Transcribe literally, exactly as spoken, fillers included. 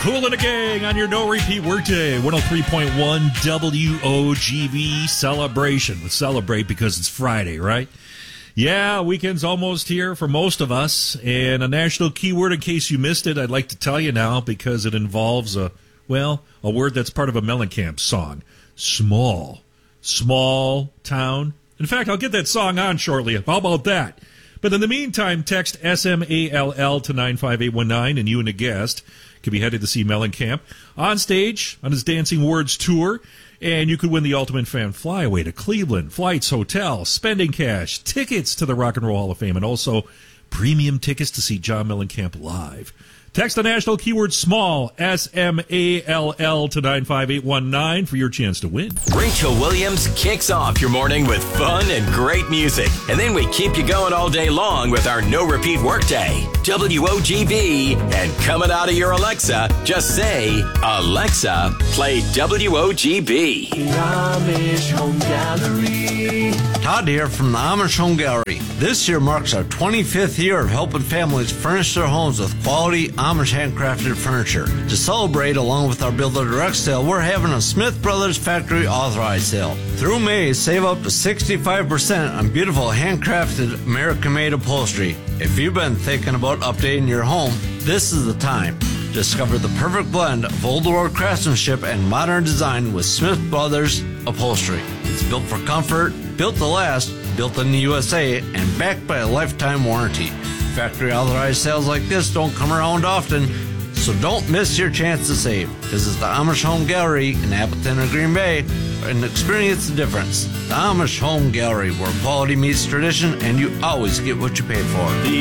Kool and the Gang on your no repeat workday. one oh three point one W O G B celebration. Let's celebrate because it's Friday, right? Yeah, weekend's almost here for most of us. And a national keyword, in case you missed it, I'd like to tell you now because it involves a, well, a word that's part of a Mellencamp song. Small. Small town. In fact, I'll get that song on shortly. How about that? But in the meantime, text S M A L L to nine five eight one nine, and you and a guest could be headed to see Mellencamp on stage on his Dancing Words tour, and you could win the Ultimate Fan Flyaway to Cleveland, flights, hotel, spending cash, tickets to the Rock and Roll Hall of Fame, and also premium tickets to see John Mellencamp live. Text the national keyword SMALL, S M A L L, to nine five eight one nine for your chance to win. Rachel Williams kicks off your morning with fun and great music. And then we keep you going all day long with our no-repeat workday. W O G B. And coming out of your Alexa, just say, Alexa, play W O G B. The Amish Home Gallery. Todd here from the Amish Home Gallery. This year marks our twenty-fifth year of helping families furnish their homes with quality Amish handcrafted furniture. To celebrate, along with our Builder Direct sale, we're having a Smith Brothers Factory Authorized sale. Through May, save up to sixty-five percent on beautiful handcrafted American-made upholstery. If you've been thinking about updating your home, this is the time. Discover the perfect blend of old world craftsmanship and modern design with Smith Brothers Upholstery. It's built for comfort, built to last, built in the U S A, and backed by a lifetime warranty. Factory authorized sales like this don't come around often, so don't miss your chance to save. Visit the Amish Home Gallery in Appleton or Green Bay and experience the difference. The Amish Home Gallery, where quality meets tradition and you always get what you pay for. The